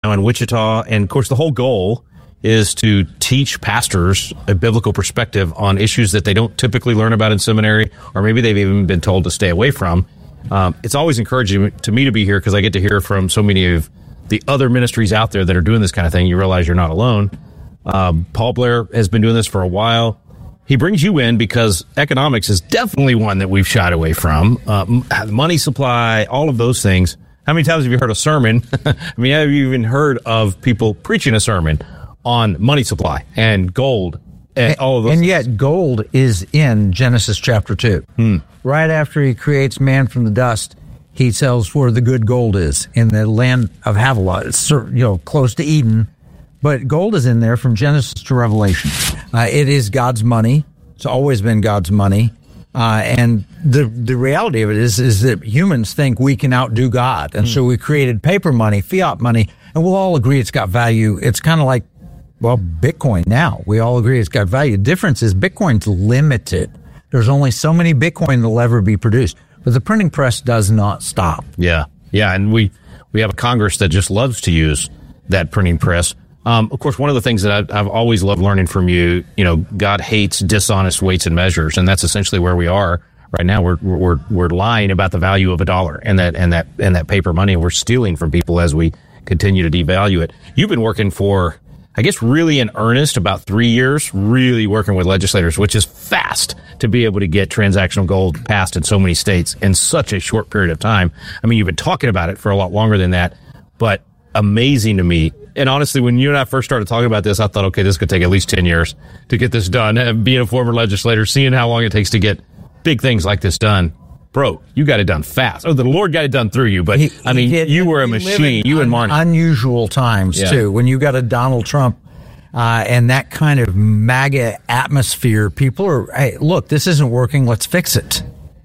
in Wichita. And, of course, the whole goal is to teach pastors a biblical perspective on issues that they don't typically learn about in seminary, or maybe they've even been told to stay away from. It's always encouraging to me to be here because I get to hear from so many of the other ministries out there that are doing this kind of thing. You realize you're not alone. Paul Blair has been doing this for a while. He brings you in because economics is definitely one that we've shied away from. Money supply, all of those things. How many times have you heard a sermon? I mean, have you even heard of people preaching a sermon on money supply and gold and all of those and things? Yet gold is in Genesis chapter 2. Right after he creates man from the dust, he tells where the good gold is in the land of Havilah. It's close to Eden. But gold is in there from Genesis to Revelation. It is God's money. It's always been God's money. And the reality of it is that humans think we can outdo God. And so we created paper money, fiat money, and we'll all agree it's got value. It's kind of like, Bitcoin now. We all agree it's got value. The difference is Bitcoin's limited. There's only so many Bitcoin that'll ever be produced. But the printing press does not stop. Yeah. And we have a Congress that just loves to use that printing press. Of course, one of the things that I've always loved learning from you, God hates dishonest weights and measures, and that's essentially where we are right now. We're lying about the value of a dollar and that paper money. We're stealing from people as we continue to devalue it. You've been working for, I guess, really in earnest about 3 years, really working with legislators, which is fast to be able to get transactional gold passed in so many states in such a short period of time. I mean, you've been talking about it for a lot longer than that, but amazing to me. And honestly, when you and I first started talking about this, I thought, okay, this could take at least 10 years to get this done. Being a former legislator, seeing how long it takes to get big things like this done. Bro, you got it done fast. Oh, the Lord got it done through you. But, you were a machine. You and Marnie. Unusual times, too. When you got a Donald Trump and that kind of MAGA atmosphere, people are, hey, look, this isn't working. Let's fix it.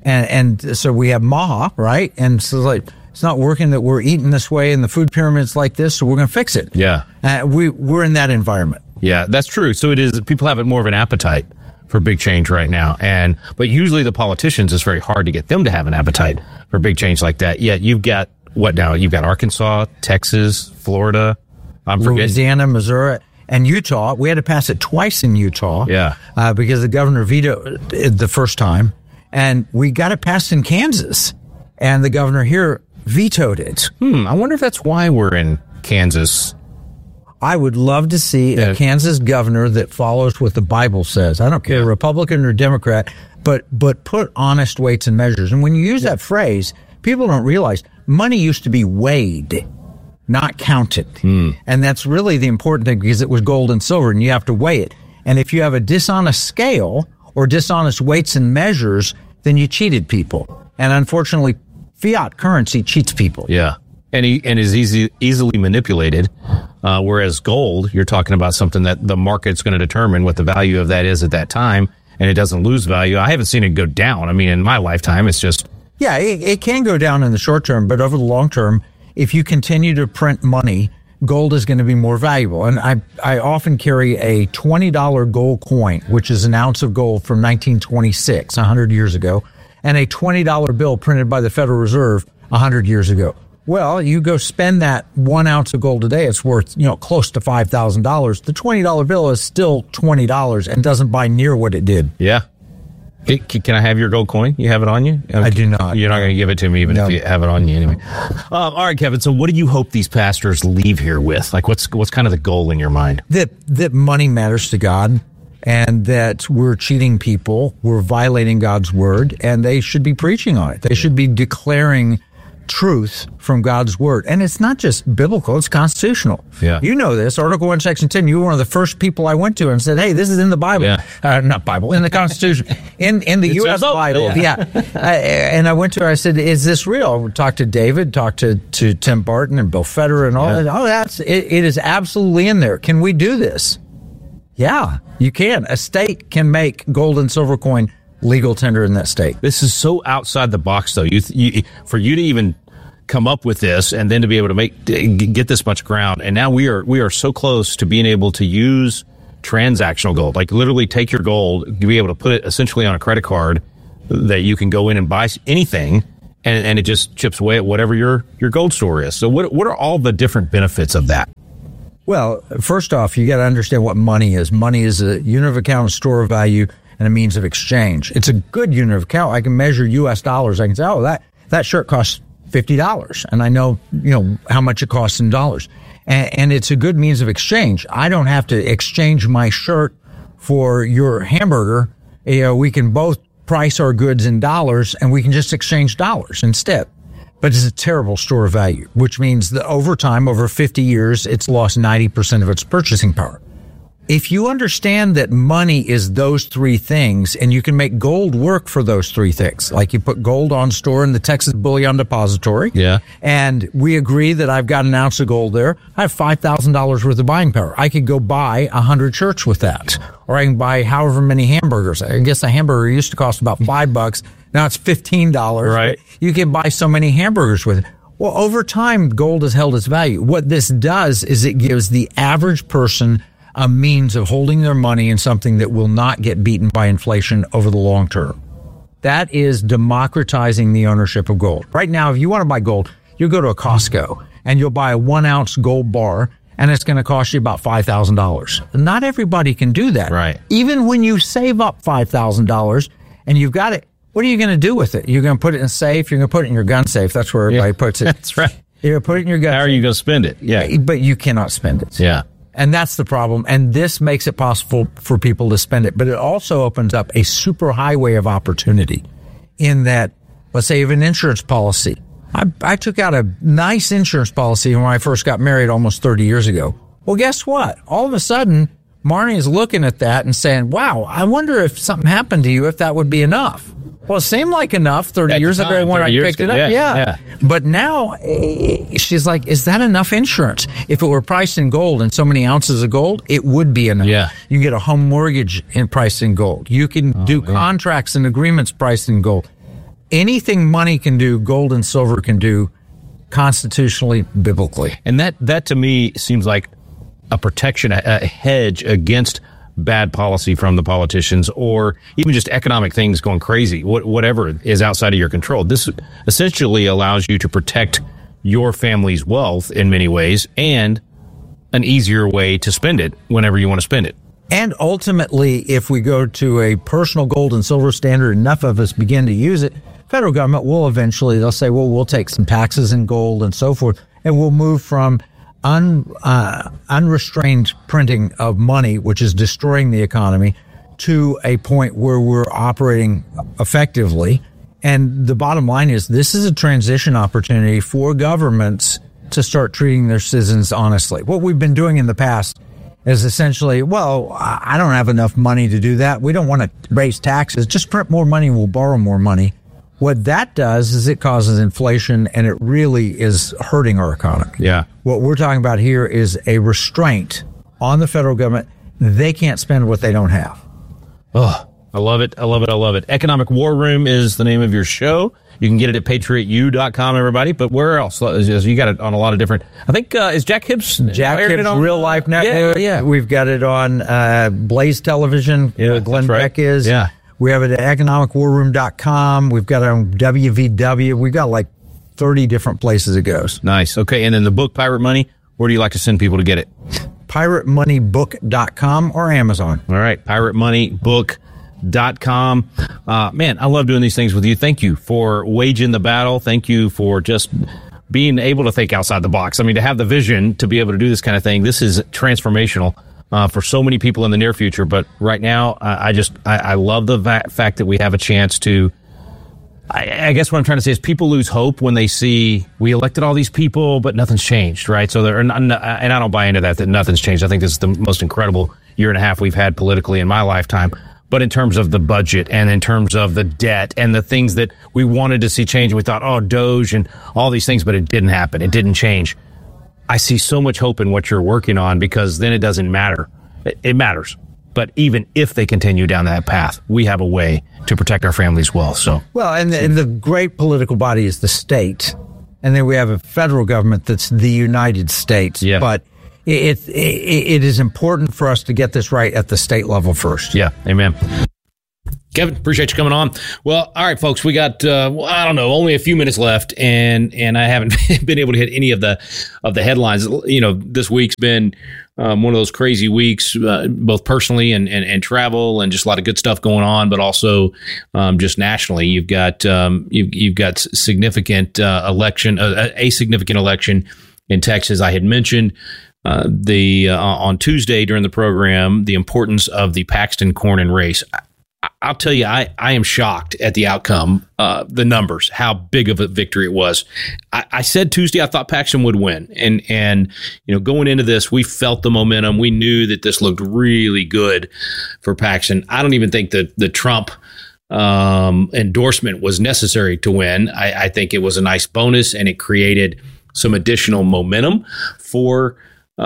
And so we have Maha, right? And so it's not working that we're eating this way and the food pyramid's like this, so we're going to fix it. Yeah. We're in that environment. Yeah, that's true. So it is, people have more of an appetite for big change right now. But usually the politicians, it's very hard to get them to have an appetite for big change like that. Yet you've got, what now? You've got Arkansas, Texas, Florida, Louisiana, Missouri, and Utah. We had to pass it twice in Utah. Yeah. Because the governor vetoed it the first time. And we got it passed in Kansas. And the governor here vetoed it. I wonder if that's why we're in Kansas. I would love to see a Kansas governor that follows what the Bible says. I don't care, Republican or Democrat, but put honest weights and measures. And when you use that phrase, people don't realize money used to be weighed, not counted. And that's really the important thing because it was gold and silver and you have to weigh it. And if you have a dishonest scale or dishonest weights and measures, then you cheated people. And unfortunately, fiat currency cheats people. Yeah. And is easily manipulated. Whereas gold, you're talking about something that the market's going to determine what the value of that is at that time, and it doesn't lose value. I haven't seen it go down. I mean, in my lifetime, it's just... Yeah, it can go down in the short term, but over the long term, if you continue to print money, gold is going to be more valuable. And I often carry a $20 gold coin, which is an ounce of gold from 1926, 100 years ago, and a $20 bill printed by the Federal Reserve 100 years ago. Well, you go spend that 1 ounce of gold today, it's worth, close to $5,000. The $20 bill is still $20 and doesn't buy near what it did. Yeah. Can I have your gold coin? You have it on you? I do not. You're not going to give it to me even if you have it on you anyway. All right, Kevin. So what do you hope these pastors leave here with? Like what's kind of the goal in your mind? That money matters to God and that we're cheating people. We're violating God's word and they should be preaching on it. They should be declaring truth from God's word. And it's not just biblical, it's constitutional. Yeah. You know this. Article 1, Section 10, you were one of the first people I went to and said, hey, this is in the Bible. Yeah. Not Bible, in the Constitution. in the U.S. Bible. Yeah. And I went to her, I said, is this real? I talked to David, talked to Tim Barton and Bill Federer and all that. Oh, it is absolutely in there. Can we do this? Yeah, you can. A state can make gold and silver coin legal tender in that state. This is so outside the box, though. For you to even come up with this, and then to be able to get this much ground, and now we are so close to being able to use transactional gold, like literally take your gold, be able to put it essentially on a credit card that you can go in and buy anything, and it just chips away at whatever your gold store is. So what are all the different benefits of that? Well, first off, you got to understand what money is. Money is a unit of account, a store of value, and a means of exchange. It's a good unit of account. I can measure U.S. dollars. I can say, oh, that shirt costs $50, and I know how much it costs in dollars. And it's a good means of exchange. I don't have to exchange my shirt for your hamburger. We can both price our goods in dollars, and we can just exchange dollars instead. But it's a terrible store of value, which means that over time, over 50 years, it's lost 90% of its purchasing power. If you understand that money is those three things, and you can make gold work for those three things, like you put gold on store in the Texas Bullion Depository, and we agree that I've got an ounce of gold there, I have $5,000 worth of buying power. I could go buy 100 shirts with that, or I can buy however many hamburgers. I guess a hamburger used to cost about $5. Now it's $15. Right. You can buy so many hamburgers with it. Well, over time, gold has held its value. What this does is it gives the average person a means of holding their money in something that will not get beaten by inflation over the long term. That is democratizing the ownership of gold. Right now, if you want to buy gold, you go to a Costco and you'll buy a 1 ounce gold bar, and it's going to cost you about $5,000. Not everybody can do that. Right. Even when you save up $5,000 and you've got it, what are you going to do with it? You're going to put it in a safe. You're going to put it in your gun safe. That's where everybody puts it. That's right. You're going to put it in your gun safe. How are you going to spend it? Yeah. But you cannot spend it. Yeah. And that's the problem. And this makes it possible for people to spend it. But it also opens up a super highway of opportunity in that, let's say you have an insurance policy. I took out a nice insurance policy when I first got married almost 30 years ago. Well, guess what? All of a sudden, Marnie is looking at that and saying, wow, I wonder if something happened to you, if that would be enough. Well, it seemed like enough 30 years ago when I picked it up. Yeah. But now she's like, is that enough insurance? If it were priced in gold and so many ounces of gold, it would be enough. Yeah. You can get a home mortgage priced in gold. You can do contracts and agreements priced in gold. Anything money can do, gold and silver can do constitutionally, biblically. And that to me seems like a protection, a hedge against bad policy from the politicians, or even just economic things going crazy, whatever is outside of your control. This essentially allows you to protect your family's wealth in many ways, and an easier way to spend it whenever you want to spend it. And ultimately, if we go to a personal gold and silver standard, enough of us begin to use it, federal government will eventually, they'll say, well, we'll take some taxes in gold and so forth, and we'll move from unrestrained printing of money, which is destroying the economy, to a point where we're operating effectively. And the bottom line is this is a transition opportunity for governments to start treating their citizens honestly. What we've been doing in the past is essentially, well, I don't have enough money to do that. We don't want to raise taxes. Just print more money and we'll borrow more money. What that does is it causes inflation, and it really is hurting our economy. Yeah. What we're talking about here is a restraint on the federal government. They can't spend what they don't have. Oh, I love it. I love it. I love it. Economic War Room is the name of your show. You can get it at patriotu.com, everybody. But where else? You got it on a lot of different. I think, is Jack Hibbs? Jack Hibbs Real Life Network. Yeah. We've got it on Blaze Television. Yeah, Glenn Beck is. Yeah. We have it at economicwarroom.com. We've got it on WVW. We've got like 30 different places it goes. Nice. Okay. And then the book, Pirate Money, where do you like to send people to get it? PirateMoneyBook.com or Amazon. All right. PirateMoneyBook.com. Man, I love doing these things with you. Thank you for waging the battle. Thank you for just being able to think outside the box. I mean, to have the vision to be able to do this kind of thing, this is transformational. For so many people in the near future. But right now, I love the fact that we have a chance to, I guess what I'm trying to say is people lose hope when they see we elected all these people, but nothing's changed, right? So and I don't buy into that nothing's changed. I think this is the most incredible year and a half we've had politically in my lifetime. But in terms of the budget and in terms of the debt and the things that we wanted to see change, we thought, oh, Doge and all these things, but it didn't happen. It didn't change. I see so much hope in what you're working on, because then it doesn't matter. It matters. But even if they continue down that path, we have a way to protect our families well. So, well, and the great political body is the state. And then we have a federal government that's the United States. Yeah. But it is important for us to get this right at the state level first. Yeah. Amen. Kevin, appreciate you coming on. Well, all right, folks, we got I don't know, only a few minutes left, and I haven't been able to hit any of the headlines. You know, this week's been one of those crazy weeks, both personally and travel, and just a lot of good stuff going on, but also just nationally. You've got significant a significant election in Texas. I had mentioned on Tuesday during the program the importance of the Paxton Cornyn race. I'll tell you, I am shocked at the outcome, the numbers, how big of a victory it was. I said Tuesday I thought Paxton would win, and going into this, we felt the momentum. We knew that this looked really good for Paxton. I don't even think that the Trump endorsement was necessary to win. I think it was a nice bonus, and it created some additional momentum for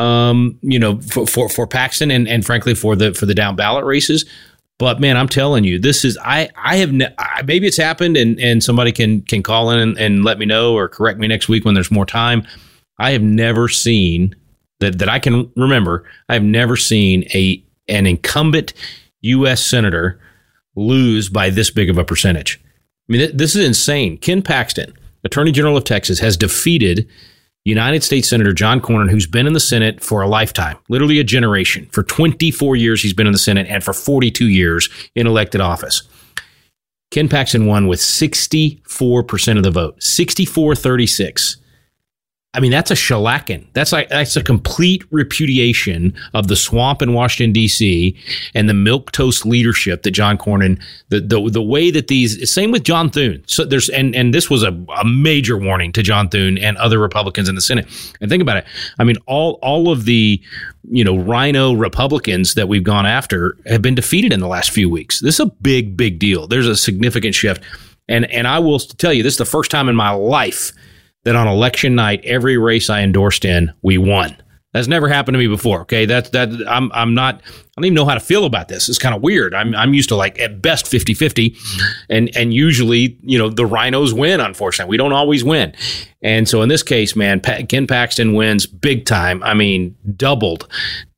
Paxton and frankly for the down ballot races. But man, I'm telling you, this is maybe it's happened and somebody can call in and let me know or correct me next week when there's more time. I have never seen that I can remember. I have never seen an incumbent U.S. senator lose by this big of a percentage. I mean, this is insane. Ken Paxton, Attorney General of Texas, has defeated United States Senator John Cornyn, who's been in the Senate for a lifetime, literally a generation. For 24 years, he's been in the Senate, and for 42 years in elected office. Ken Paxton won with 64% of the vote, 64-36. I mean, that's a shellacking. That's a complete repudiation of the swamp in Washington, D.C. and the milquetoast leadership that John Cornyn, the way that these, same with John Thune. So there's, and this was a major warning to John Thune and other Republicans in the Senate. And think about it. I mean, all of the, rhino Republicans that we've gone after have been defeated in the last few weeks. This is a big, big deal. There's a significant shift. And I will tell you, this is the first time in my life that on election night, every race I endorsed in, we won. That's never happened to me before. Okay, I'm not. I don't even know how to feel about this. It's kind of weird. I'm used to like at best 50-50, and usually the rhinos win. Unfortunately, we don't always win. And so in this case, man, Ken Paxton wins big time. I mean, doubled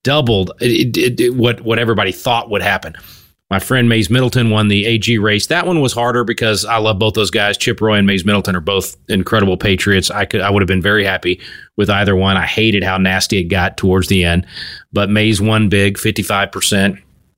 what everybody thought would happen. My friend Mays Middleton won the AG race. That one was harder because I love both those guys. Chip Roy and Mays Middleton are both incredible patriots. I would have been very happy with either one. I hated how nasty it got towards the end, but Mays won big, 55%.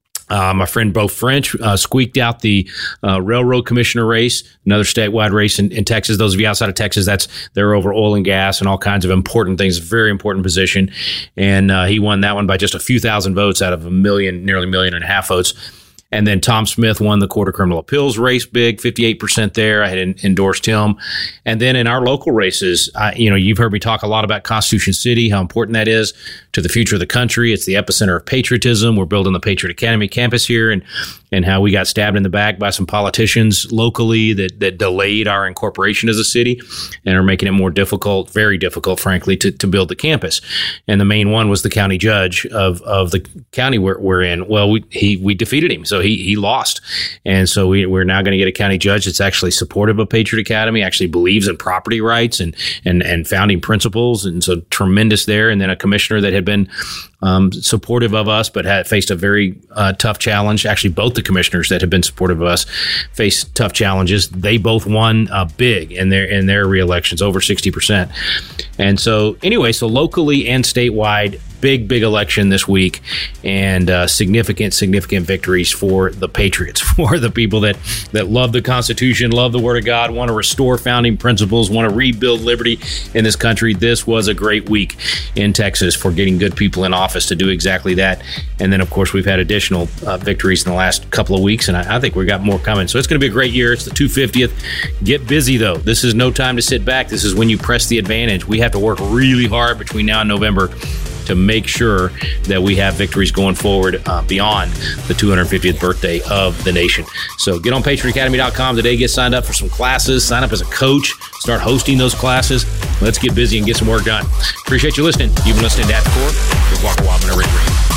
My friend Beau French squeaked out the railroad commissioner race, another statewide race in Texas. Those of you outside of Texas, they're over oil and gas and all kinds of important things, very important position. And he won that one by just a few thousand votes out of nearly 1.5 million votes. And then Tom Smith won the Court of Criminal Appeals race big, 58% there. I had endorsed him. And then in our local races, you've heard me talk a lot about Constitution City, how important that is to the future of the country. It's the epicenter of patriotism. We're building the Patriot Academy campus here, and how we got stabbed in the back by some politicians locally that delayed our incorporation as a city and are making it more difficult, very difficult, frankly, to build the campus. And the main one was the county judge of the county we're in. Well, we defeated him, so he lost. And so we're now going to get a county judge that's actually supportive of Patriot Academy, actually believes in property rights and founding principles. And so tremendous there. And then a commissioner that had been supportive of us, but had faced a very tough challenge. Actually, both the commissioners that have been supportive of us faced tough challenges. They both won big in their re-elections, over 60%. And so anyway, so locally and statewide, big election this week, and significant victories for the patriots, for the people that love the Constitution, love the Word of God, want to restore founding principles, want to rebuild liberty in this country. This was a great week in Texas for getting good people in office to do exactly that. And then, of course, we've had additional victories in the last couple of weeks, and I think we've got more coming. So it's going to be a great year. It's the 250th. Get busy, though. This is no time to sit back. This is when you press the advantage. We have to work really hard between now and November to make sure that we have victories going forward beyond the 250th birthday of the nation. So get on PatriotAcademy.com today. Get signed up for some classes. Sign up as a coach. Start hosting those classes. Let's get busy and get some work done. Appreciate you listening. You've been listening to At the Core with Walker Wildman and Rick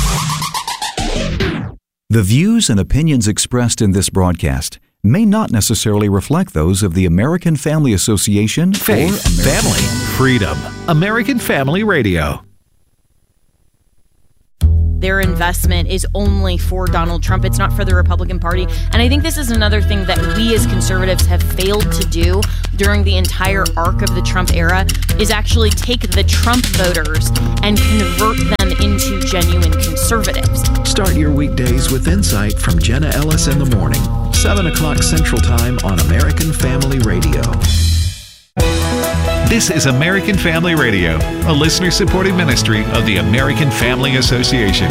Green. The views and opinions expressed in this broadcast may not necessarily reflect those of the American Family Association, Faith, Family, Freedom, American Family Radio. their investment is only for Donald Trump. It's not for the Republican Party. And I think this is another thing that we as conservatives have failed to do during the entire arc of the Trump era, is actually take the Trump voters and convert them into genuine conservatives. Start your weekdays with insight from Jenna Ellis in the morning, 7 o'clock Central Time on American Family Radio. This is American Family Radio, a listener-supported ministry of the American Family Association.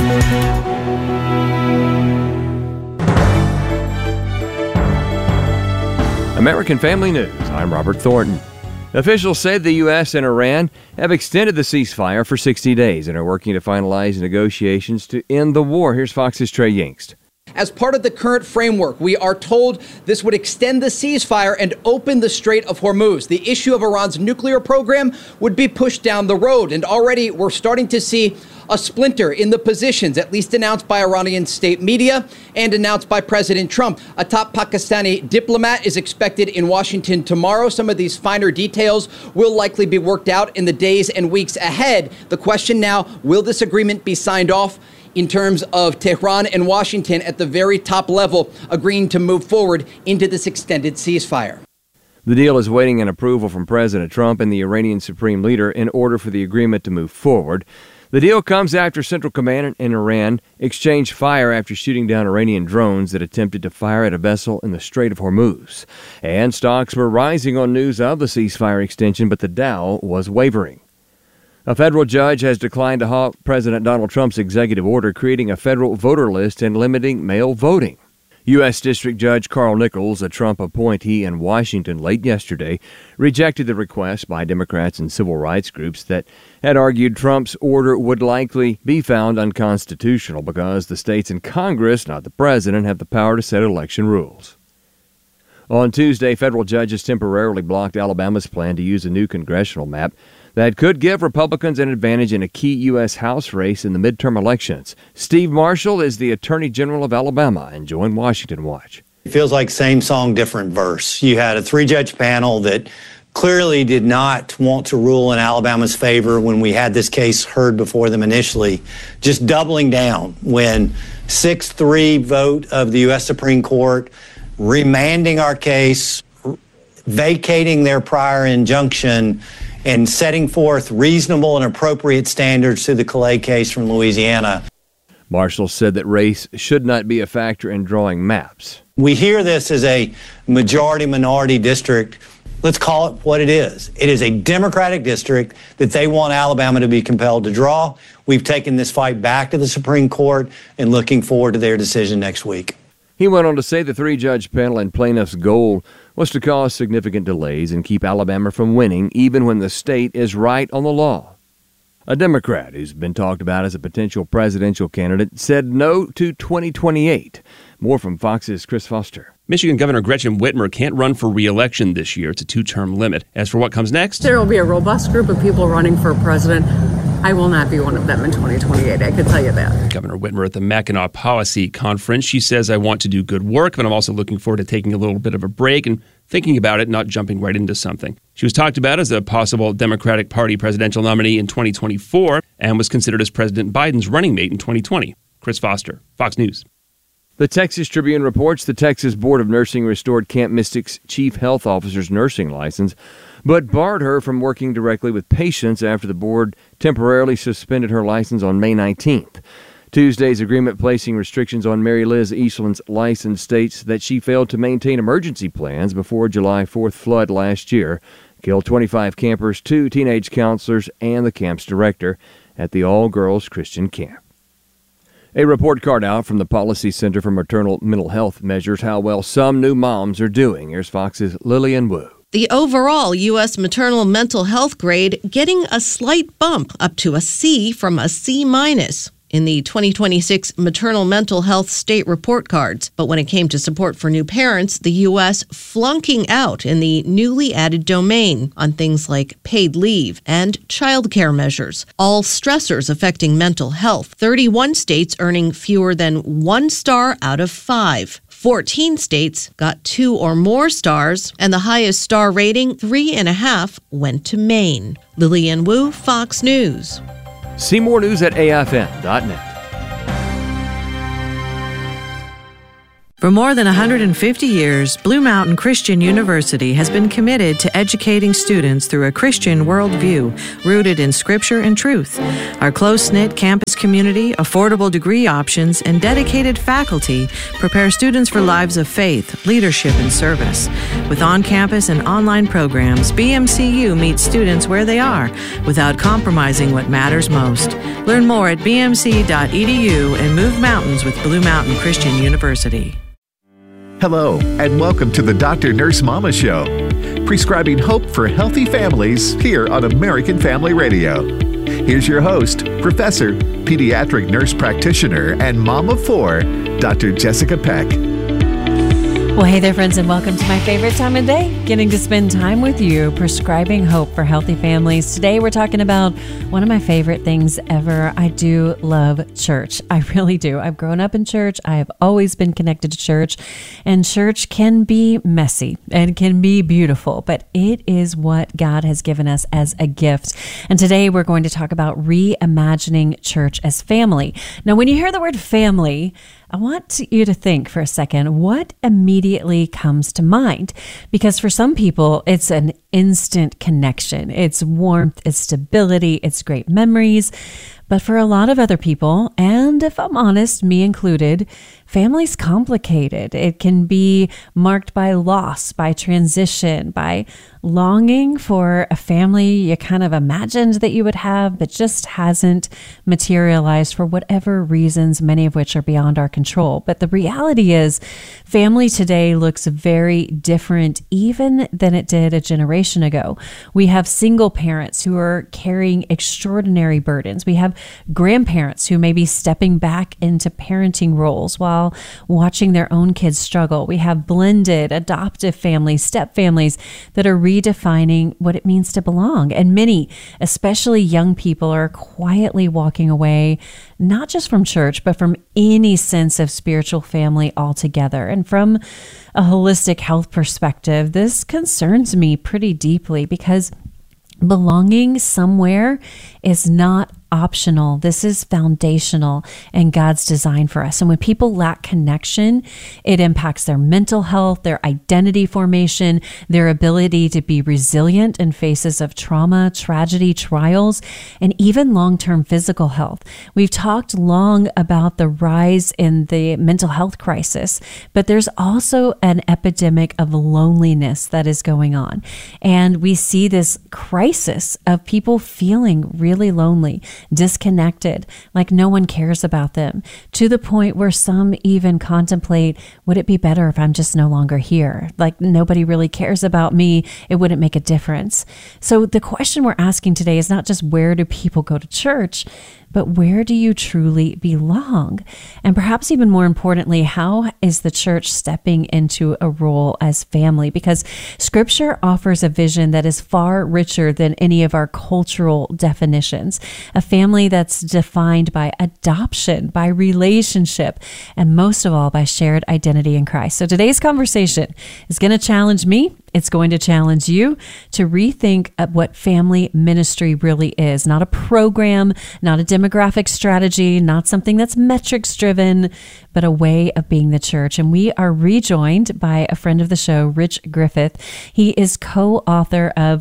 American Family News. I'm Robert Thornton. Officials said the U.S. and Iran have extended the ceasefire for 60 days and are working to finalize negotiations to end the war. Here's Fox's Trey Yingst. As part of the current framework, we are told this would extend the ceasefire and open the Strait of Hormuz. The issue of Iran's nuclear program would be pushed down the road. And already we're starting to see a splinter in the positions, at least announced by Iranian state media and announced by President Trump. A top Pakistani diplomat is expected in Washington tomorrow. Some of these finer details will likely be worked out in the days and weeks ahead. The question now, will this agreement be signed off in terms of Tehran and Washington at the very top level agreeing to move forward into this extended ceasefire? The deal is waiting on approval from President Trump and the Iranian supreme leader in order for the agreement to move forward. The deal comes after Central Command in Iran exchanged fire after shooting down Iranian drones that attempted to fire at a vessel in the Strait of Hormuz. And stocks were rising on news of the ceasefire extension, but the Dow was wavering. A federal judge has declined to halt President Donald Trump's executive order creating a federal voter list and limiting mail voting. U.S. District Judge Carl Nichols, a Trump appointee in Washington late yesterday, rejected the request by Democrats and civil rights groups that had argued Trump's order would likely be found unconstitutional because the states and Congress, not the president, have the power to set election rules. On Tuesday, federal judges temporarily blocked Alabama's plan to use a new congressional map that could give Republicans an advantage in a key U.S. House race in the midterm elections. Steve Marshall is the Attorney General of Alabama and joined Washington Watch. It feels like same song, different verse. You had a 3-judge panel that clearly did not want to rule in Alabama's favor when we had this case heard before them initially, just doubling down when 6-3 vote of the U.S. Supreme Court, remanding our case, vacating their prior injunction, and setting forth reasonable and appropriate standards to the Calais case from Louisiana. Marshall said that race should not be a factor in drawing maps. We hear this as a majority-minority district. Let's call it what it is. It is a Democratic district that they want Alabama to be compelled to draw. We've taken this fight back to the Supreme Court and looking forward to their decision next week. He went on to say the 3-judge panel and plaintiff's goal was to cause significant delays and keep Alabama from winning, even when the state is right on the law. A Democrat who's been talked about as a potential presidential candidate said no to 2028. More from Fox's Chris Foster. Michigan Governor Gretchen Whitmer can't run for re-election this year. It's a 2-term limit. As for what comes next, there will be a robust group of people running for president. I will not be one of them in 2028, I can tell you that. Governor Whitmer at the Mackinac Policy Conference. She says, I want to do good work, but I'm also looking forward to taking a little bit of a break and thinking about it, not jumping right into something. She was talked about as a possible Democratic Party presidential nominee in 2024 and was considered as President Biden's running mate in 2020. Chris Foster, Fox News. The Texas Tribune reports the Texas Board of Nursing restored Camp Mystic's chief health officer's nursing license, but barred her from working directly with patients after the board temporarily suspended her license on May 19th. Tuesday's agreement placing restrictions on Mary Liz Eastland's license states that she failed to maintain emergency plans before July 4th flood last year, killed 25 campers, 2 teenage counselors, and the camp's director at the all-girls Christian camp. A report card out from the Policy Center for Maternal Mental Health measures how well some new moms are doing. Here's Fox's Lillian Wu. The overall U.S. maternal mental health grade getting a slight bump up to a C from a C- in the 2026 Maternal Mental Health State Report Cards. But when it came to support for new parents, the U.S. flunking out in the newly added domain on things like paid leave and child care measures, all stressors affecting mental health. 31 states earning fewer than 1 star out of 5. 14 states got 2 or more stars, and the highest star rating, 3.5, went to Maine. Lillian Wu, Fox News. See more news at afn.net. For more than 150 years, Blue Mountain Christian University has been committed to educating students through a Christian worldview rooted in Scripture and truth. Our close-knit campus community, affordable degree options, and dedicated faculty prepare students for lives of faith, leadership, and service. With on-campus and online programs, BMCU meets students where they are without compromising what matters most. Learn more at bmc.edu and move mountains with Blue Mountain Christian University. Hello, and welcome to the Dr. Nurse Mama Show, prescribing hope for healthy families here on American Family Radio. Here's your host, Professor, Pediatric Nurse Practitioner, and Mom of 4, Dr. Jessica Peck. Well, hey there, friends, and welcome to my favorite time of day, getting to spend time with you, prescribing hope for healthy families. Today, we're talking about one of my favorite things ever. I do love church. I really do. I've grown up in church. I have always been connected to church, and church can be messy and can be beautiful, but it is what God has given us as a gift. And today, we're going to talk about reimagining church as family. Now, when you hear the word family, I want you to think for a second, what immediately comes to mind? Because for some people, it's an instant connection. It's warmth, it's stability, it's great memories. But for a lot of other people, and if I'm honest, me included, family's complicated. It can be marked by loss, by transition, by longing for a family you kind of imagined that you would have, but just hasn't materialized for whatever reasons, many of which are beyond our control. But the reality is, family today looks very different even than it did a generation ago. We have single parents who are carrying extraordinary burdens. We have grandparents who may be stepping back into parenting roles while watching their own kids struggle. We have blended adoptive families, step families that are redefining what it means to belong. And many, especially young people, are quietly walking away, not just from church, but from any sense of spiritual family altogether. And from a holistic health perspective, this concerns me pretty deeply because belonging somewhere is not optional. This is foundational in God's design for us. And when people lack connection, it impacts their mental health, their identity formation, their ability to be resilient in faces of trauma, tragedy, trials, and even long-term physical health. We've talked long about the rise in the mental health crisis, but there's also an epidemic of loneliness that is going on. And we see this crisis of people feeling really lonely, disconnected, like no one cares about them, to the point where some even contemplate, would it be better if I'm just no longer here? Like nobody really cares about me. It wouldn't make a difference. So the question we're asking today is not just where do people go to church, but where do you truly belong? And perhaps even more importantly, how is the church stepping into a role as family? Because Scripture offers a vision that is far richer than any of our cultural definitions. A family that's defined by adoption, by relationship, and most of all, by shared identity in Christ. So today's conversation is going to challenge me. It's going to challenge you to rethink what family ministry really is. Not a program, not a demographic strategy, not something that's metrics driven, but a way of being the church. And we are rejoined by a friend of the show, Rich Griffith. He is co-author of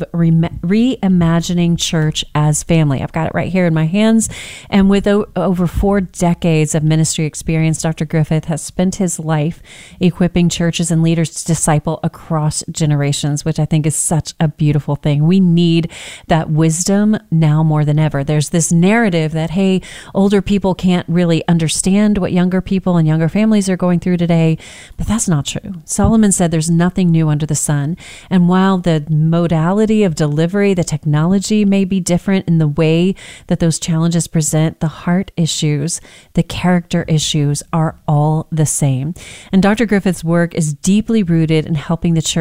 Reimagining Church as Family. I've got it right here in my hands. And with over 4 decades of ministry experience, Dr. Griffith has spent his life equipping churches and leaders to disciple across generations, which I think is such a beautiful thing. We need that wisdom now more than ever. There's this narrative that, hey, older people can't really understand what younger people and younger families are going through today, but that's not true. Solomon said there's nothing new under the sun. And while the modality of delivery, the technology may be different in the way that those challenges present, the heart issues, the character issues are all the same. And Dr. Griffith's work is deeply rooted in helping the church become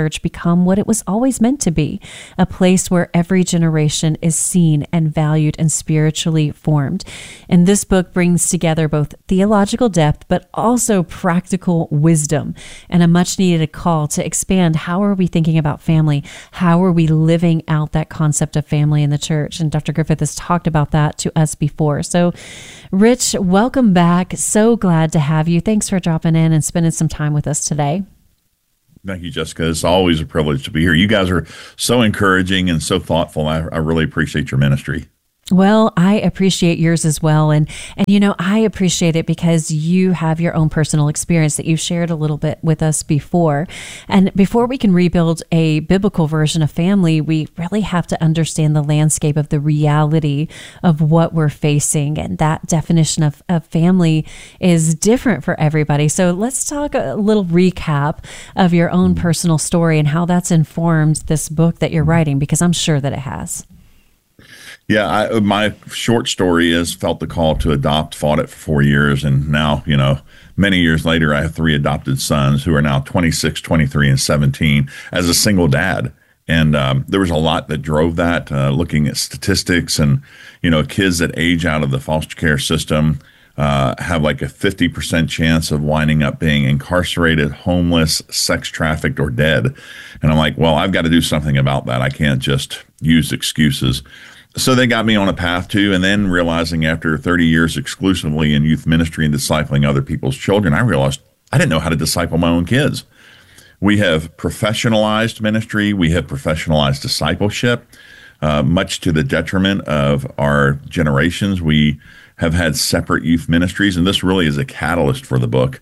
become what it was always meant to be, a place where every generation is seen and valued and spiritually formed. And this book brings together both theological depth, but also practical wisdom and a much needed call to expand. How are we thinking about family? How are we living out that concept of family in the church? And Dr. Griffith has talked about that to us before. So, Rich, welcome back. So glad to have you. Thanks for dropping in and spending some time with us today. Thank you, Jessica. It's always a privilege to be here. You guys are so encouraging and so thoughtful. I really appreciate your ministry. Well, I appreciate yours as well. And I appreciate it because you have your own personal experience that you've shared a little bit with us before. And before we can rebuild a biblical version of family, we really have to understand the landscape of the reality of what we're facing. And that definition of family is different for everybody. So let's talk a little recap of your own personal story and how that's informed this book that you're writing, because I'm sure that it has. Yeah, my short story is felt the call to adopt, fought it for 4 years, and now, many years later, I have 3 adopted sons who are now 26, 23, and 17 as a single dad. And there was a lot that drove that, looking at statistics and, kids that age out of the foster care system have like a 50% chance of winding up being incarcerated, homeless, sex trafficked, or dead. And I'm like, well, I've got to do something about that. I can't just use excuses. So they got me on a path to, and then realizing after 30 years exclusively in youth ministry and discipling other people's children, I realized I didn't know how to disciple my own kids. We have professionalized ministry. We have professionalized discipleship, much to the detriment of our generations. We have had separate youth ministries, and this really is a catalyst for the book.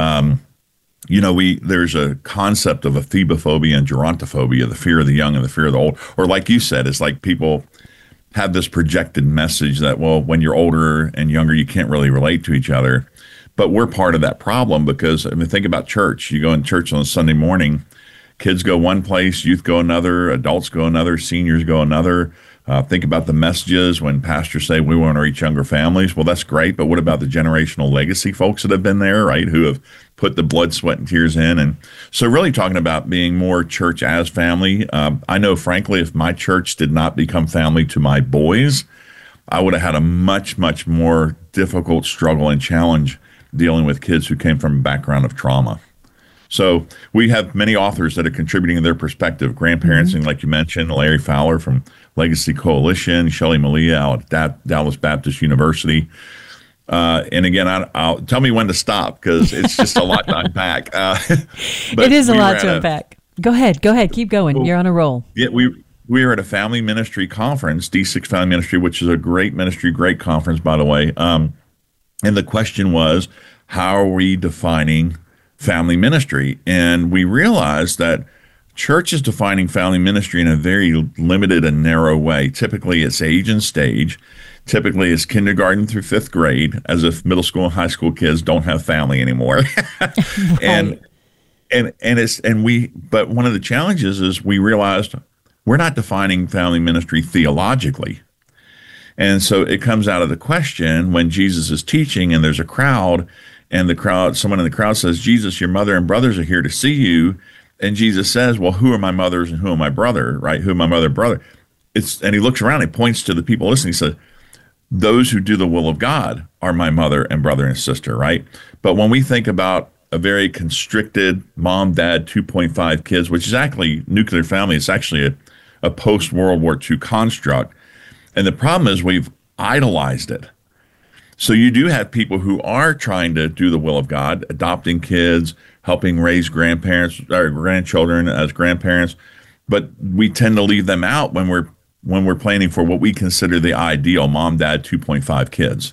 There's a concept of ephebophobia and gerontophobia, the fear of the young and the fear of the old. Or like you said, it's like people have this projected message that, well, when you're older and younger, you can't really relate to each other. But we're part of that problem because, think about church. You go in church on a Sunday morning, kids go one place, youth go another, adults go another, seniors go another. Think about the messages when pastors say we want to reach younger families. Well, that's great, but what about the generational legacy folks that have been there, right, who have put the blood, sweat, and tears in? And so really talking about being more church as family. I know, frankly, if my church did not become family to my boys, I would have had a much, much more difficult struggle and challenge dealing with kids who came from a background of trauma. So we have many authors that are contributing their perspective. Grandparenting, mm-hmm. like you mentioned, Larry Fowler from Legacy Coalition, Shelley Malia out at Dallas Baptist University. And again, I'll tell me when to stop because it's just a lot to unpack. It is a lot to unpack. Go ahead. Keep going. You're on a roll. Yeah, we were at a family ministry conference, D6 Family Ministry, which is a great ministry, great conference, by the way. And the question was, how are we defining family ministry? And we realized that church is defining family ministry in a very limited and narrow way. Typically, it's age and stage. Typically, it's kindergarten through 5th grade, as if middle school and high school kids don't have family anymore. Right. But one of the challenges is we realized we're not defining family ministry theologically. And so it comes out of the question when Jesus is teaching and there's a crowd, and someone in the crowd says, Jesus, your mother and brothers are here to see you. And Jesus says, well, who are my mothers and who are my brother, right? Who are my mother and brother? And he looks around, he points to the people listening, he says, those who do the will of God are my mother and brother and sister, right? But when we think about a very constricted mom, dad, 2.5 kids, which is actually nuclear family, it's actually a post-World War II construct. And the problem is we've idolized it. So you do have people who are trying to do the will of God, adopting kids, helping raise grandparents or grandchildren as grandparents, but we tend to leave them out when we're planning for what we consider the ideal mom, dad, 2.5 kids.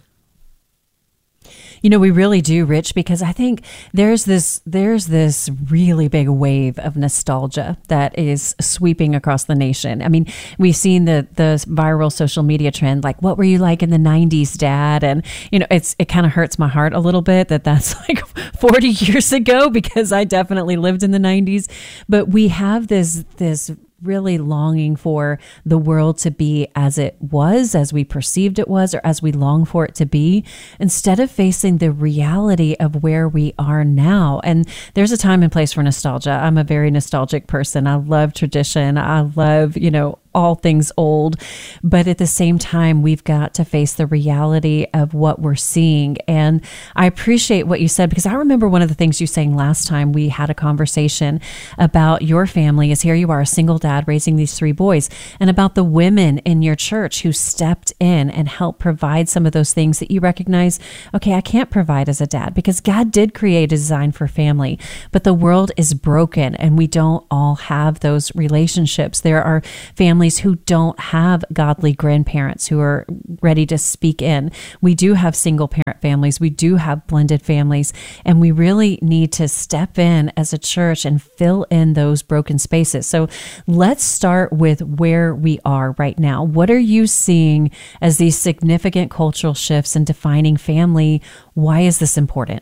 We really do, Rich, because I think there's this really big wave of nostalgia that is sweeping across the nation. I mean, we've seen the viral social media trend, like, what were you like in the 90s, Dad? And, it kind of hurts my heart a little bit that's like 40 years ago, because I definitely lived in the 90s. But we have this really longing for the world to be as it was, as we perceived it was, or as we long for it to be, instead of facing the reality of where we are now. And there's a time and place for nostalgia. I'm a very nostalgic person. I love tradition. I love, all things old. But at the same time, we've got to face the reality of what we're seeing. And I appreciate what you said, because I remember one of the things you saying last time we had a conversation about your family is here you are, a single dad raising these 3 boys, and about the women in your church who stepped in and helped provide some of those things that you recognize, okay, I can't provide as a dad, because God did create a design for family, but the world is broken and we don't all have those relationships. There are families who don't have godly grandparents who are ready to speak in. We do have single parent families. We do have blended families. And we really need to step in as a church and fill in those broken spaces. So let's start with where we are right now. What are you seeing as these significant cultural shifts in defining family? Why is this important?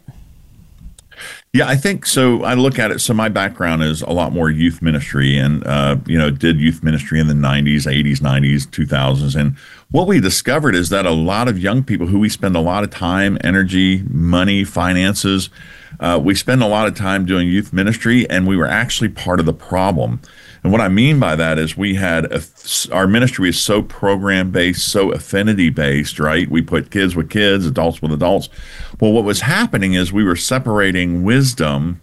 Yeah, I think so. I look at it. So my background is a lot more youth ministry, and did youth ministry in the 90s, 80s, 90s, 2000s. And what we discovered is that a lot of young people who we spend a lot of time, energy, money, finances, we spend a lot of time doing youth ministry, and we were actually part of the problem. And what I mean by that is we had our ministry is so program-based, so affinity-based, right? We put kids with kids, adults with adults. Well, what was happening is we were separating wisdom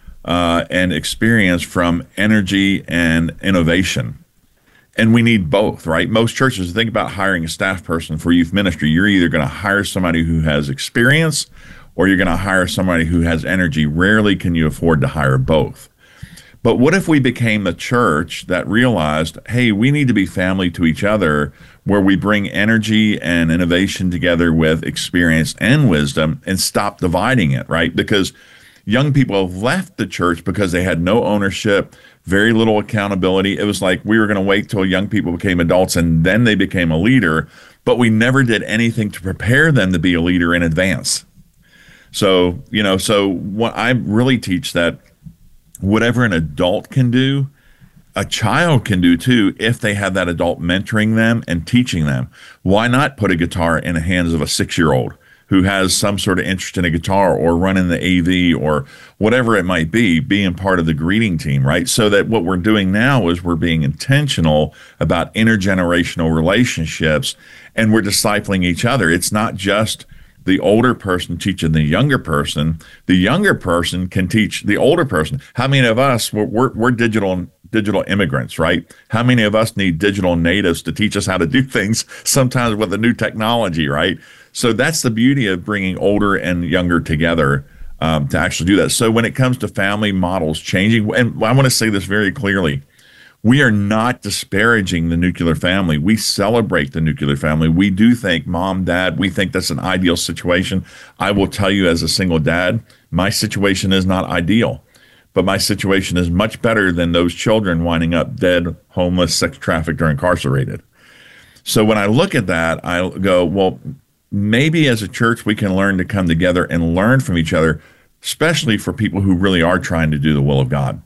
and experience from energy and innovation. And we need both, right? Most churches, think about hiring a staff person for youth ministry. You're either going to hire somebody who has experience or you're going to hire somebody who has energy. Rarely can you afford to hire both. But what if we became a church that realized, hey, we need to be family to each other, where we bring energy and innovation together with experience and wisdom and stop dividing it, right? Because young people have left the church because they had no ownership, very little accountability. It was like we were going to wait till young people became adults and then they became a leader, but we never did anything to prepare them to be a leader in advance. So what I really teach that whatever an adult can do, a child can do too, if they have that adult mentoring them and teaching them. Why not put a guitar in the hands of a 6-year-old who has some sort of interest in a guitar, or running the AV, or whatever it might be, being part of the greeting team, right? So that what we're doing now is we're being intentional about intergenerational relationships, and we're discipling each other. It's not just the older person teaching the younger person. The younger person can teach the older person. How many of us, we're digital immigrants, right? How many of us need digital natives to teach us how to do things, sometimes with the new technology, right? So that's the beauty of bringing older and younger together to actually do that. So when it comes to family models changing, and I want to say this very clearly, we are not disparaging the nuclear family. We celebrate the nuclear family. We do think mom, dad, we think that's an ideal situation. I will tell you, as a single dad, my situation is not ideal, but my situation is much better than those children winding up dead, homeless, sex trafficked, or incarcerated. So when I look at that, I go, well, maybe as a church we can learn to come together and learn from each other, especially for people who really are trying to do the will of God.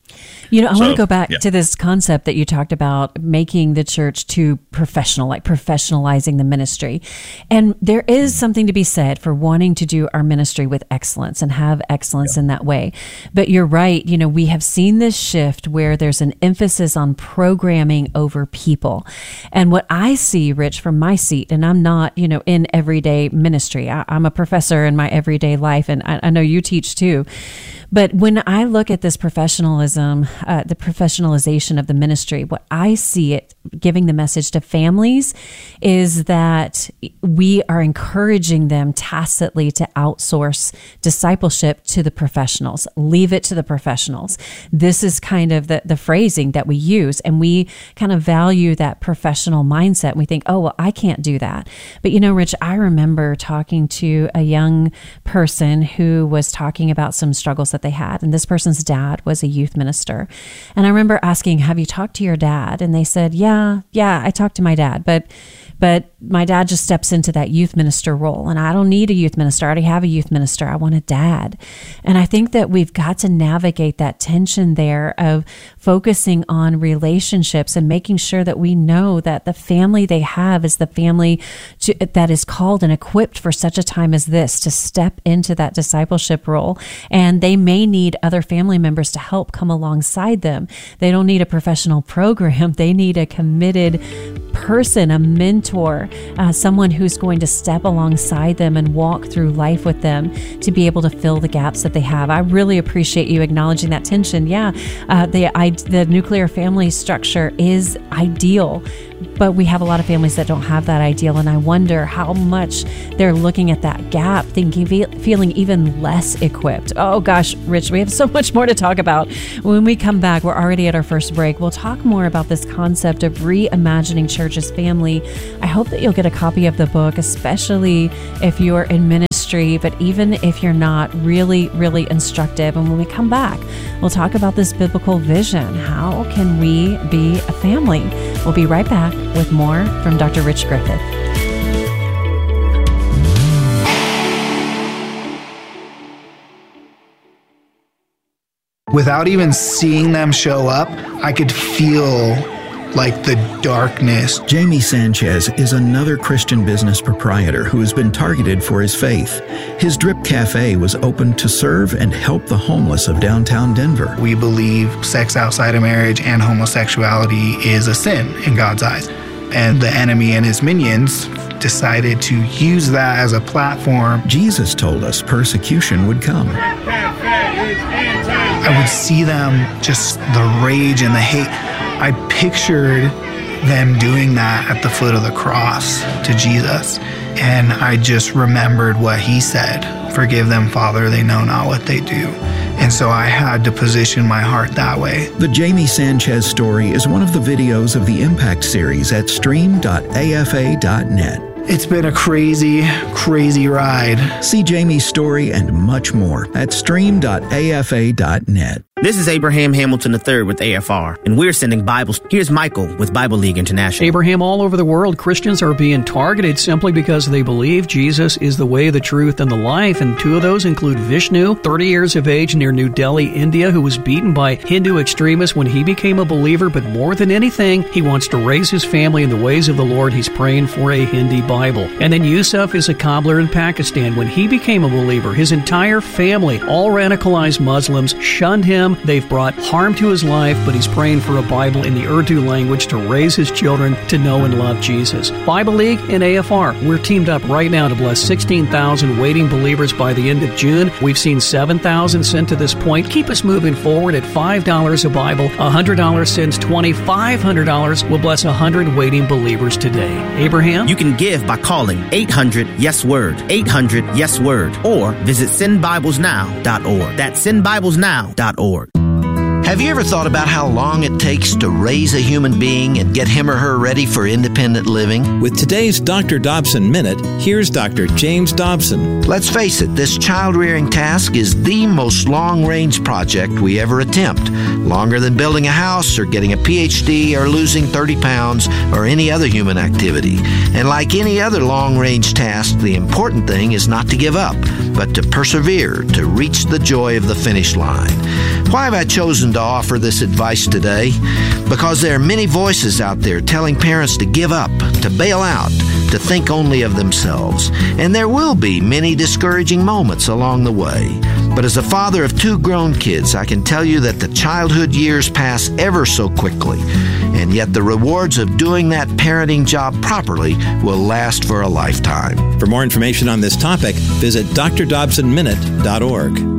I want to go back to this concept that you talked about, making the church too professional, like professionalizing the ministry. And there is something to be said for wanting to do our ministry with excellence and have excellence in that way. But you're right. We have seen this shift where there's an emphasis on programming over people. And what I see, Rich, from my seat, and I'm not, in everyday ministry, I'm a professor in my everyday life, and I know you teach too. But when I look at this professionalism, the professionalization of the ministry, what I see it giving the message to families is that we are encouraging them tacitly to outsource discipleship to the professionals, leave it to the professionals. This is kind of the phrasing that we use, and we kind of value that professional mindset. We think, oh, well, I can't do that. But Rich, I remember talking to a young person who was talking about some struggles that they had, and this person's dad was a youth minister. And I remember asking, have you talked to your dad? And they said, yeah, I talked to my dad, but my dad just steps into that youth minister role, and I don't need a youth minister. I already have a youth minister. I want a dad. And I think that we've got to navigate that tension there of focusing on relationships and making sure that we know that the family they have is the family that is called and equipped for such a time as this to step into that discipleship role. And they may need other family members to help come alongside them. They don't need a professional program. They need a committed person, a mentor, someone who's going to step alongside them and walk through life with them to be able to fill the gaps that they have. I really appreciate you acknowledging that tension. The nuclear family structure is ideal, but we have a lot of families that don't have that ideal, and I wonder how much they're looking at that gap, feeling even less equipped. Oh gosh, Rich, we have so much more to talk about. When we come back, we're already at our first break. We'll talk more about this concept of reimagining church as family. I hope that you'll get a copy of the book, especially if you're in ministry, but even if you're not, really, really instructive. And when we come back, we'll talk about this biblical vision. How can we be a family? We'll be right back with more from Dr. Rich Griffith. Without even seeing them show up, I could feel like the darkness. Jamie Sanchez is another Christian business proprietor who has been targeted for his faith. His Drip Cafe was opened to serve and help the homeless of downtown Denver. We believe sex outside of marriage and homosexuality is a sin in God's eyes. And the enemy and his minions decided to use that as a platform. Jesus told us persecution would come. I would see them, just the rage and the hate. I pictured them doing that at the foot of the cross to Jesus. And I just remembered what he said, "Forgive them, Father, they know not what they do." And so I had to position my heart that way. The Jamie Sanchez story is one of the videos of the Impact series at stream.afa.net. It's been a crazy, crazy ride. See Jamie's story and much more at stream.afa.net. This is Abraham Hamilton III with AFR, and we're sending Bibles. Here's Michael with Bible League International. Abraham, all over the world, Christians are being targeted simply because they believe Jesus is the way, the truth, and the life. And two of those include Vishnu, 30 years of age near New Delhi, India, who was beaten by Hindu extremists when he became a believer. But more than anything, he wants to raise his family in the ways of the Lord. He's praying for a Hindi Bible. And then Yusuf is a cobbler in Pakistan. When he became a believer, his entire family, all radicalized Muslims, shunned him. They've brought harm to his life, but he's praying for a Bible in the Urdu language to raise his children to know and love Jesus. Bible League and AFR, we're teamed up right now to bless 16,000 waiting believers by the end of June. We've seen 7,000 sent to this point. Keep us moving forward at $5 a Bible. $100 sends $2,500 will bless 100 waiting believers today. Abraham? You can give by calling 800-YES-WORD, 800-YES-WORD, or visit sendbiblesnow.org. That's sendbiblesnow.org. Have you ever thought about how long it takes to raise a human being and get him or her ready for independent living? With today's Dr. Dobson Minute, here's Dr. James Dobson. Let's face it, this child-rearing task is the most long-range project we ever attempt. Longer than building a house or getting a PhD or losing 30 pounds or any other human activity. And like any other long-range task, the important thing is not to give up, but to persevere, to reach the joy of the finish line. Why have I chosen to offer this advice today? Because there are many voices out there telling parents to give up, to bail out, to think only of themselves. And there will be many discouraging moments along the way. But as a father of 2 grown kids, I can tell you that the childhood years pass ever so quickly. And yet the rewards of doing that parenting job properly will last for a lifetime. For more information on this topic, visit drdobsonminute.org.